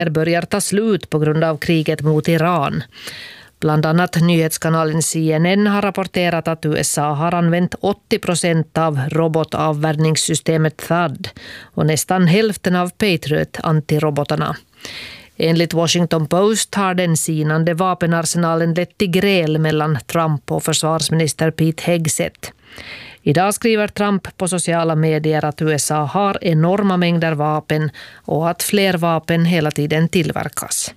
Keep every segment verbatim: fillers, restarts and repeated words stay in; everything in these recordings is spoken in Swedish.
börjar ta slut på grund av kriget mot Iran. Bland annat nyhetskanalen C N N har rapporterat att U S A har använt åttio procent av robotavvärjningssystemet T H A D och nästan hälften av Patriot-antirobotarna. Enligt Washington Post har den sinande vapenarsenalen lett till gräl mellan Trump och försvarsminister Pete Hegseth. Idag skriver Trump på sociala medier att U S A har enorma mängder vapen och att fler vapen hela tiden tillverkas.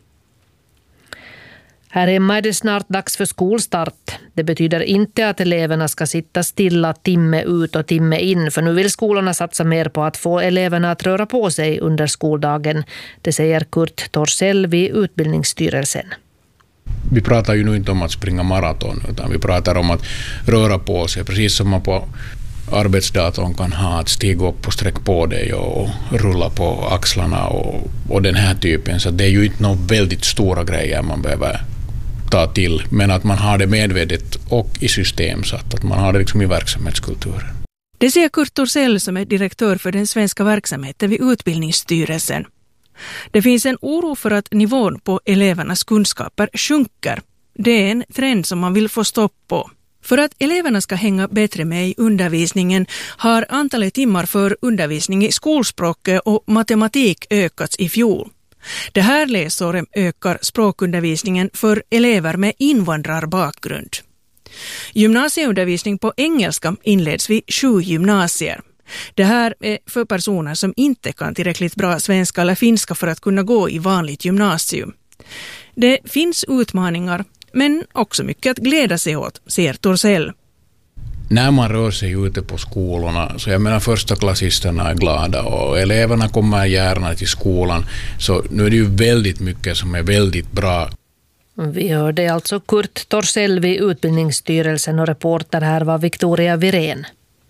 Här hemma är det snart dags för skolstart. Det betyder inte att eleverna ska sitta stilla timme ut och timme in, för nu vill skolorna satsa mer på att få eleverna att röra på sig under skoldagen. Det säger Kurt Torssell vid Utbildningsstyrelsen. Vi pratar ju nu inte om att springa maraton, utan vi pratar om att röra på sig, precis som man på arbetsdatorn kan ha att stiga upp och sträcka på dig och rulla på axlarna och, och den här typen. Så det är ju inte några väldigt stora grejer man behöver ta till, men att man har det medvetet och i system, så att, att man har det liksom i verksamhetskulturen. Det säger Kurt Torssell som är direktör för den svenska verksamheten vid Utbildningsstyrelsen. Det finns en oro för att nivån på elevernas kunskaper sjunker. Det är en trend som man vill få stopp på. För att eleverna ska hänga bättre med i undervisningen har antalet timmar för undervisning i skolspråk och matematik ökats i fjol. Det här läsåret ökar språkundervisningen för elever med invandrarbakgrund. Gymnasieundervisning på engelska inleds vid sju gymnasier. Det här är för personer som inte kan tillräckligt bra svenska eller finska för att kunna gå i vanligt gymnasium. Det finns utmaningar, men också mycket att glädja sig åt, säger Torssell. När man rör sig ute på skolorna, så jag menar första klassisterna är glada och eleverna kommer gärna till skolan, så nu är det ju väldigt mycket som är väldigt bra. Vi hörde alltså Kurt Torssell vid Utbildningsstyrelsen och reporter här var Victoria Virén.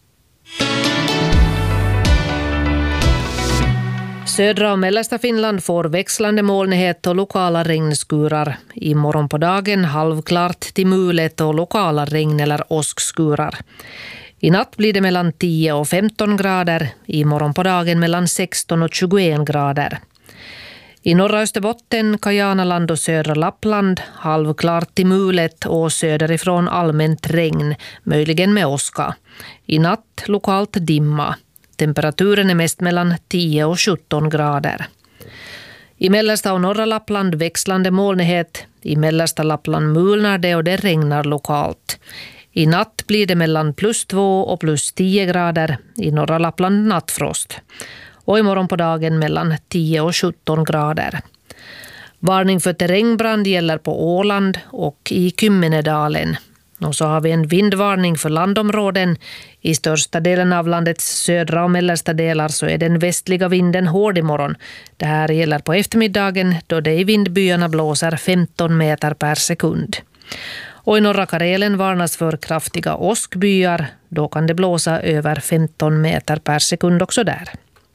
Södra och mellersta Finland får växlande molnighet och lokala regnskurar. I morgon på dagen halvklart till mulet och lokala regn- eller åskskurar. I natt blir det mellan tio och femton grader. I morgon på dagen mellan sexton och tjugoen grader. I norra Österbotten, Kajanaland och södra Lappland halvklart till mulet och söderifrån allmänt regn, möjligen med åska. I natt lokalt dimma. Temperaturen är mest mellan tio och sjutton grader. I mellersta och norra Lappland växlande molnighet. I mellersta Lappland mulnar det och det regnar lokalt. I natt blir det mellan plus två och plus tio grader. I norra Lappland nattfrost. Och imorgon på dagen mellan tio och sjutton grader. Varning för terrängbrand gäller på Åland och i Kymmenedalen. Och så har vi en vindvarning för landområden. I största delen av landets södra och mellersta delar så är den västliga vinden hård imorgon. Det här gäller på eftermiddagen då det i vindbyarna blåser femton meter per sekund. Och i norra Karelen varnas för kraftiga åskbyar. Då kan det blåsa över femton meter per sekund också där.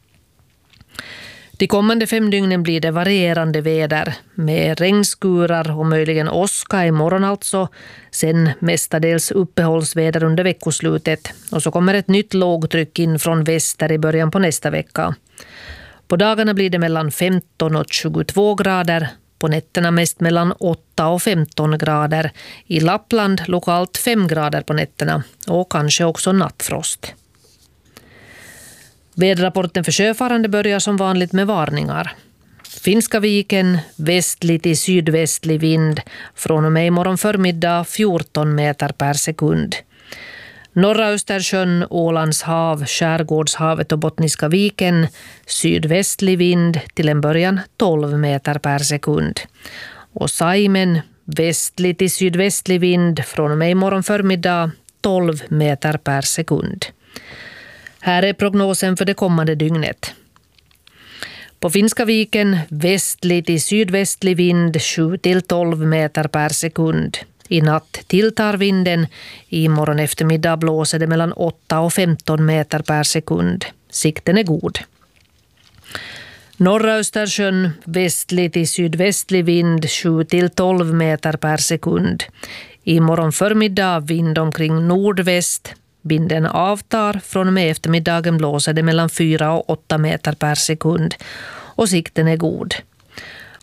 De kommande fem dygnen blir det varierande väder med regnskurar och möjligen åska imorgon alltså. Sen mestadels uppehållsväder under veckoslutet. Och så kommer ett nytt lågtryck in från väster i början på nästa vecka. På dagarna blir det mellan femton och tjugotvå grader. På nätterna mest mellan åtta och femton grader. I Lappland lokalt fem grader på nätterna och kanske också nattfrost. Väderrapporten för sjöfarande börjar som vanligt med varningar. Finska viken, västlig till sydvästlig vind, från och med imorgon förmiddag fjorton meter per sekund. Norra Östersjön, Ålands hav, Skärgårdshavet och Bottniska viken, sydvästlig vind till en början tolv meter per sekund. Och Saimen, västlig till sydvästlig vind, från och med imorgon förmiddag tolv meter per sekund. Här är prognosen för det kommande dygnet. På Finska viken västlig till sydvästlig vind sju till tolv meter per sekund. I natt tilltar vinden. I morgon eftermiddag blåser det mellan åtta och femton meter per sekund. Sikten är god. Norra Östersjön västlig till sydvästlig vind sju till tolv meter per sekund. I morgon förmiddag vind omkring nordväst. Vinden avtar, från och med eftermiddagen blåser det mellan fyra och åtta meter per sekund och sikten är god.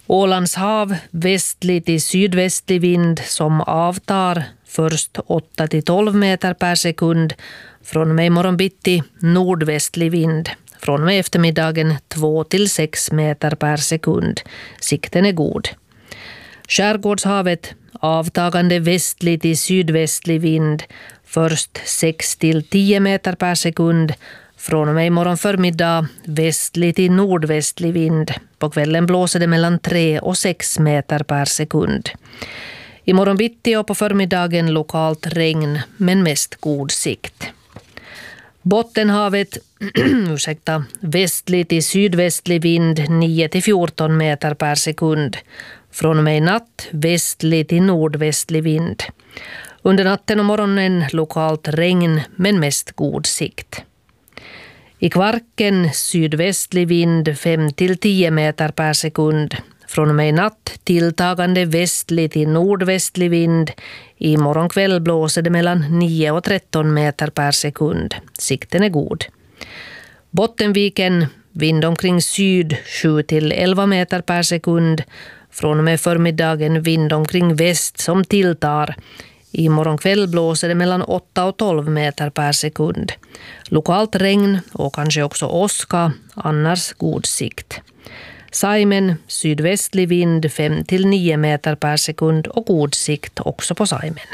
Ålands hav, västlig till sydvästlig vind som avtar, först åtta till tolv meter per sekund. Från och med imorgon bitti nordvästlig vind. Från och med eftermiddagen två till sex meter per sekund. Sikten är god. Skärgårdshavet, avtagande västlig till sydvästlig vind. Först sex till tio meter per sekund. Från och med imorgon förmiddag västlig till nordvästlig vind. På kvällen blåser det mellan tre och sex meter per sekund. Imorgon bitti och på förmiddagen lokalt regn, men mest god sikt. Bottenhavet, ursäkta, västlig till sydvästlig vind nio till fjorton meter per sekund. Från och med natt västlig till nordvästlig vind. Under natten och morgonen lokalt regn, men mest god sikt. I Kvarken sydvästlig vind fem till tio meter per sekund. Från och med natt tilltagande västlig till nordvästlig vind. I morgonkväll blåser det mellan nio och tretton meter per sekund. Sikten är god. Bottenviken vind omkring syd sju till elva meter per sekund. Från och med förmiddagen vind omkring väst som tilltar. I morgonkväll blåser det mellan åtta och tolv meter per sekund. Lokalt regn och kanske också åska, annars god sikt. Saimen, sydvästlig vind fem till nio meter per sekund och god sikt också på Saimen.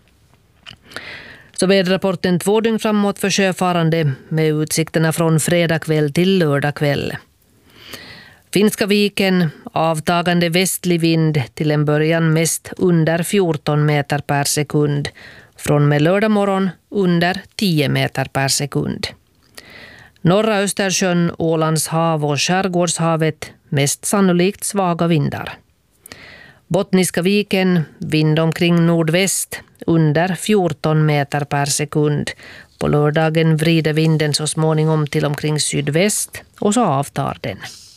Så väderrapporten två dygn framåt för sjöfarande med utsikterna från fredag kväll till lördag kväll. Finska viken, avtagande västlig vind till en början mest under fjorton meter per sekund. Från med lördag morgon under tio meter per sekund. Norra Östersjön, Ålands hav och Skärgårdshavet mest sannolikt svaga vindar. Bottniska viken, vind omkring nordväst under fjorton meter per sekund. På lördagen vrider vinden så småningom till omkring sydväst och så avtar den.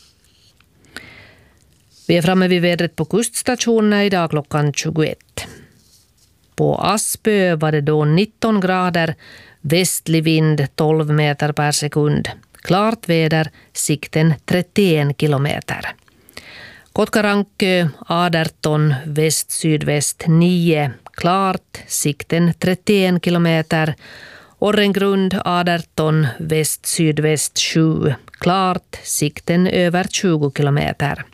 Vi är framme vid vädret på kuststationerna idag klockan tjugoett. På Aspö var det då nitton grader, västlig vind tolv meter per sekund. Klart väder, sikten trettioen kilometer. Kotkarankö arton, väst-sydväst nio, klart, sikten trettioen kilometer. Orrengrund arton, väst-sydväst sju, klart, sikten över tjugo kilometer.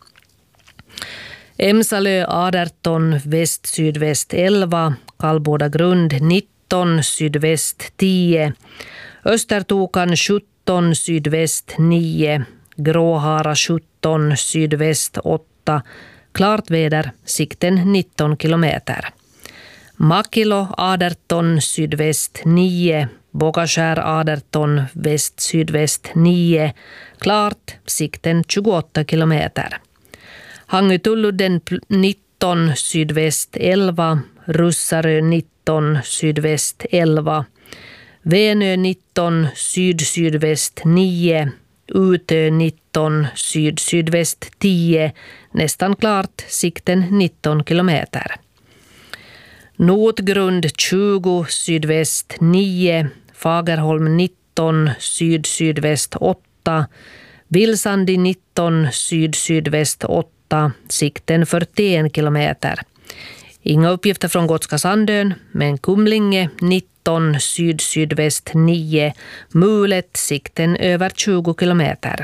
Emsalö arton, väst-sydväst elva, Kallboda grund nitton, sydväst tio, Östertokan sjutton, sydväst nio, Gråhara sjutton, sydväst åtta, klart väder, sikten nitton kilometer. Makilo arton, sydväst nio, Bogaskär arton, väst-sydväst nio, klart, sikten tjugoåtta kilometer. Hangutuludden nitton, sydväst elva, Russarö nitton, sydväst elva, Venö nitton, syd-sydväst nio, Utö nitton, syd-sydväst tio, nästan klart, sikten nitton kilometer. Notgrund tjugo, sydväst nio, Fagerholm nitton, syd-sydväst åtta, Vilsandi nitton, syd-sydväst åtta, sikten fyrtioen kilometer. Inga uppgifter från Gotska Sandön, men Kumlinge nitton, syd-sydväst nio, Mulet, sikten över tjugo kilometer.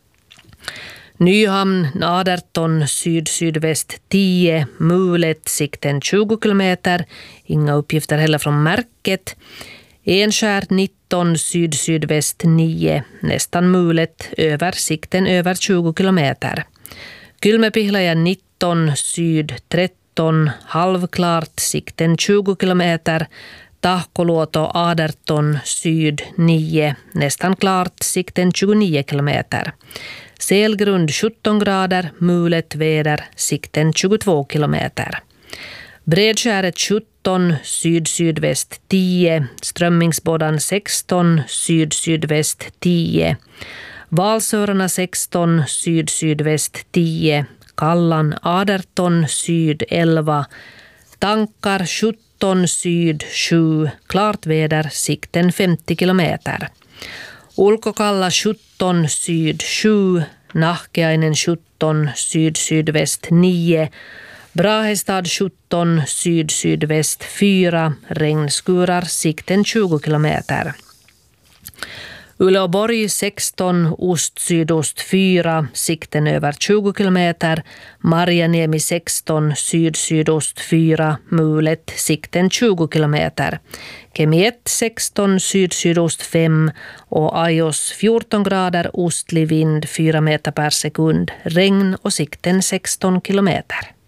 Nyhamn arton, syd-sydväst tio, Mulet, sikten tjugo kilometer. Inga uppgifter heller från Märket. Enskär nitton, syd-sydväst nio, nästan Mulet, över sikten över tjugo kilometer. Kylmäpihlaja nitton, syd tretton, halvklart, sikten tjugo kilometer. Tahkoluoto arton, syd nio, nästan klart, sikten tjugonio kilometer. Selgrund sjutton grader, Mulet väder, sikten tjugotvå kilometer. Bredskäret sjutton, syd-sydväst tio, Strömmingsbådan sexton, syd-sydväst tio, Valsörarna sexton, syd-sydväst tio, Kallan arton, syd elva, Tankar sjutton, syd sju, klart väder, sikten femtio kilometer. Ulkokalla sjutton, syd sju, Nahkeainen sjutton, syd-sydväst nio, Brahestad sjutton, syd-sydväst fyra, regnskurar, sikten tjugo kilometer. Uleåborg sexton, ost-sydost fyra, sikten över tjugo kilometer. Marjaniemi sexton, syd-sydost fyra, mulet, sikten tjugo kilometer. Kemi ett sexton, syd-sydost fem och Ajos fjorton grader, ostlig vind fyra meter per sekund, regn och sikten sexton kilometer.